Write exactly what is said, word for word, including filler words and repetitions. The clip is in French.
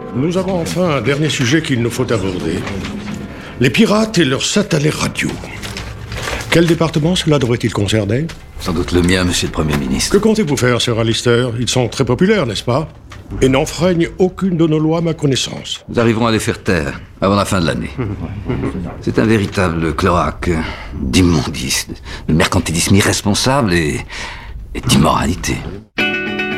Nous avons enfin un dernier sujet qu'il nous faut aborder. Les pirates et leurs satellites radio. Quel département cela devrait-il concerner? Sans doute le mien, monsieur le Premier ministre. Que comptez-vous faire, Sir Alistair? Ils sont très populaires, n'est-ce pas? Et n'enfreignent aucune de nos lois à ma connaissance. Nous arriverons à les faire taire avant la fin de l'année. C'est un véritable cloaque d'immondices, de mercantilisme irresponsable et, et d'immoralité.